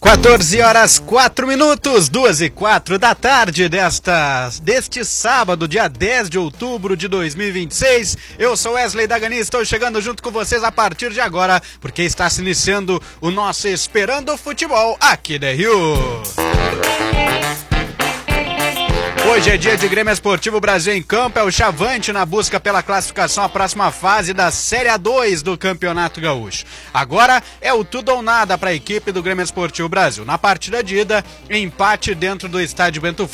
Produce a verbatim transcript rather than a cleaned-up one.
quatorze horas, quatro minutos, duas e quatro da tarde desta, deste sábado, dia dez de outubro de dois mil e vinte e seis. Eu sou Wesley Dagani, estou chegando junto com vocês a partir de agora, porque está se iniciando o nosso Esperando Futebol aqui da Rio. Hoje é dia de Grêmio Esportivo Brasil em campo, é o Chavante na busca pela classificação à próxima fase da Série A dois do Campeonato Gaúcho. Agora é o tudo ou nada para a equipe do Grêmio Esportivo Brasil. Na partida de ida, empate dentro do estádio Bento